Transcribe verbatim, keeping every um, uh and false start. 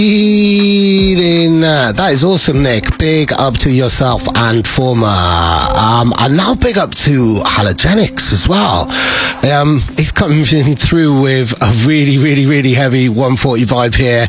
In that. That is awesome, Nick. Big up to yourself and Former. Um, and now big up to Halogenics as well. Um, he's coming through with a really, really, really heavy one forty vibe here.